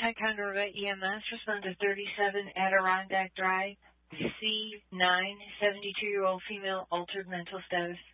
Ticonderoga EMS, respond to 37 Adirondack Drive, C9, 72-year-old female, altered mental status.